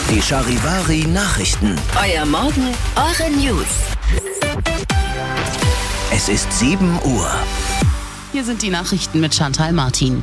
Die Charivari Nachrichten. Euer Morgen, eure News. Es ist 7 Uhr. Hier sind die Nachrichten mit Chantal Martin.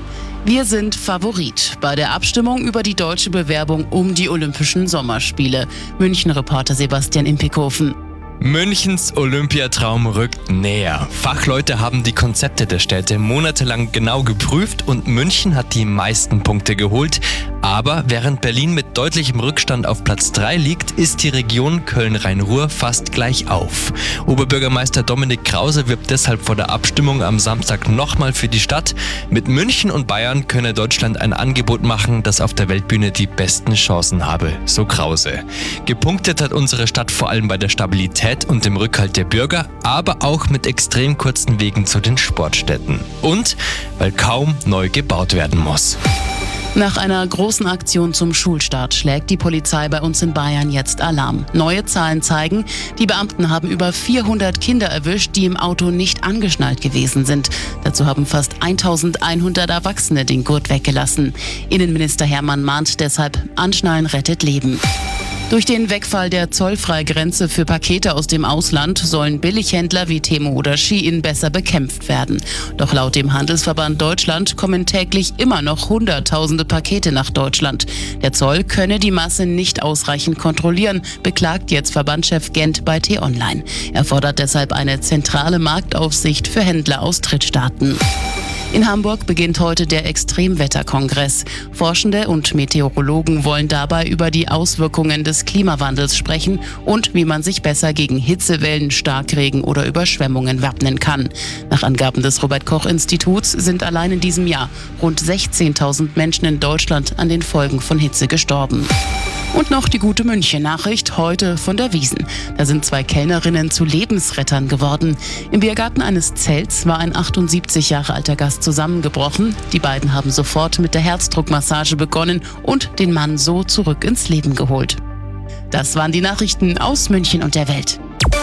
Wir sind Favorit bei der Abstimmung über die deutsche Bewerbung um die Olympischen Sommerspiele. München-Reporter Sebastian Impikhofen. Münchens Olympiatraum rückt näher. Fachleute haben die Konzepte der Städte monatelang genau geprüft und München hat die meisten Punkte geholt. Aber während Berlin mit deutlichem Rückstand auf Platz 3 liegt, ist die Region Köln-Rhein-Ruhr fast gleich auf. Oberbürgermeister Dominik Krause wirbt deshalb vor der Abstimmung am Samstag nochmal für die Stadt. Mit München und Bayern könne Deutschland ein Angebot machen, das auf der Weltbühne die besten Chancen habe, so Krause. Gepunktet hat unsere Stadt vor allem bei der Stabilität und dem Rückhalt der Bürger, aber auch mit extrem kurzen Wegen zu den Sportstätten. Und weil kaum neu gebaut werden muss. Nach einer großen Aktion zum Schulstart schlägt die Polizei bei uns in Bayern jetzt Alarm. Neue Zahlen zeigen, die Beamten haben über 400 Kinder erwischt, die im Auto nicht angeschnallt gewesen sind. Dazu haben fast 1100 Erwachsene den Gurt weggelassen. Innenminister Hermann mahnt deshalb, Anschnallen rettet Leben. Durch den Wegfall der Zollfreigrenze für Pakete aus dem Ausland sollen Billighändler wie Temu oder Shein besser bekämpft werden. Doch laut dem Handelsverband Deutschland kommen täglich immer noch Hunderttausende Pakete nach Deutschland. Der Zoll könne die Masse nicht ausreichend kontrollieren, beklagt jetzt Verbandschef Gent bei T-Online. Er fordert deshalb eine zentrale Marktaufsicht für Händler aus Drittstaaten. In Hamburg beginnt heute der Extremwetterkongress. Forschende und Meteorologen wollen dabei über die Auswirkungen des Klimawandels sprechen und wie man sich besser gegen Hitzewellen, Starkregen oder Überschwemmungen wappnen kann. Nach Angaben des Robert-Koch-Instituts sind allein in diesem Jahr rund 16.000 Menschen in Deutschland an den Folgen von Hitze gestorben. Und noch die gute München-Nachricht heute von der Wiesn. Da sind 2 Kellnerinnen zu Lebensrettern geworden. Im Biergarten eines Zelts war ein 78 Jahre alter Gast zusammengebrochen. Die beiden haben sofort mit der Herzdruckmassage begonnen und den Mann so zurück ins Leben geholt. Das waren die Nachrichten aus München und der Welt.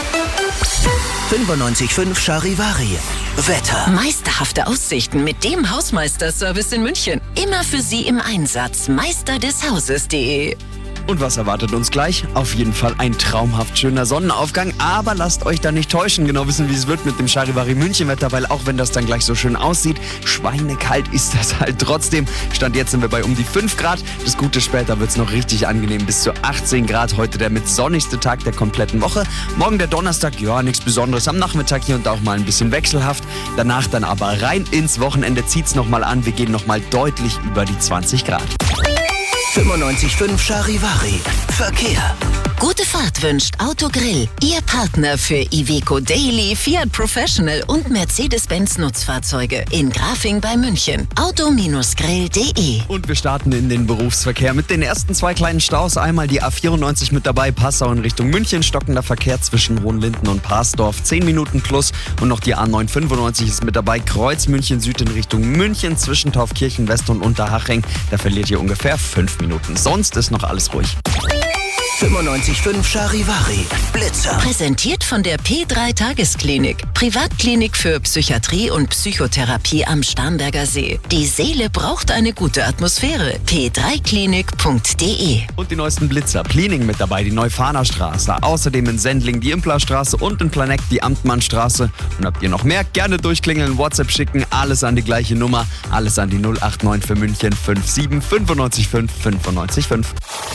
95.5 Charivari. Wetter. Meisterhafte Aussichten mit dem Hausmeisterservice in München. Immer für Sie im Einsatz. meisterdeshauses.de. Und was erwartet uns gleich? Auf jeden Fall ein traumhaft schöner Sonnenaufgang, aber lasst euch da nicht täuschen, genau wissen, wie es wird mit dem Charivari München-Wetter, weil auch wenn das dann gleich so schön aussieht, schweinekalt ist das halt trotzdem. Stand jetzt sind wir bei um die 5 Grad, das Gute später wird es noch richtig angenehm, bis zu 18 Grad, heute der mit sonnigste Tag der kompletten Woche. Morgen der Donnerstag, ja, nichts Besonderes, am Nachmittag hier und da auch mal ein bisschen wechselhaft, danach dann aber rein ins Wochenende, zieht's nochmal an, wir gehen nochmal deutlich über die 20 Grad. 95.5 Charivari. Verkehr. Gute Fahrt wünscht Autogrill. Ihr Partner für Iveco Daily, Fiat Professional und Mercedes-Benz Nutzfahrzeuge. In Grafing bei München. Auto-grill.de. Und wir starten in den Berufsverkehr mit den ersten 2 kleinen Staus. Einmal die A94 mit dabei, Passau in Richtung München. Stockender Verkehr zwischen Hohenlinden und Parsdorf, 10 Minuten plus. Und noch die A995 ist mit dabei, Kreuz München Süd in Richtung München. Zwischen Taufkirchen West und Unterhaching. Da verliert ihr ungefähr 5 Minuten. Sonst ist noch alles ruhig. 95.5 Charivari. Blitzer. Präsentiert von der P3 Tagesklinik. Privatklinik für Psychiatrie und Psychotherapie am Starnberger See. Die Seele braucht eine gute Atmosphäre. p3klinik.de. Und die neuesten Blitzer. Pliening mit dabei, die Neufahnerstraße. Außerdem in Sendling die Implastraße und in Planegg die Amtmannstraße. Und habt ihr noch mehr? Gerne durchklingeln, WhatsApp schicken. Alles an die gleiche Nummer. Alles an die 089 für München 57 95 5 95 5.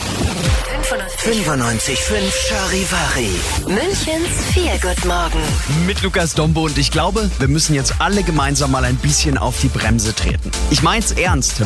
95.5 Charivari. Münchens Feelgood-Morgen. Mit Lukas Dombo und ich glaube, wir müssen jetzt alle gemeinsam mal ein bisschen auf die Bremse treten. Ich mein's ernst.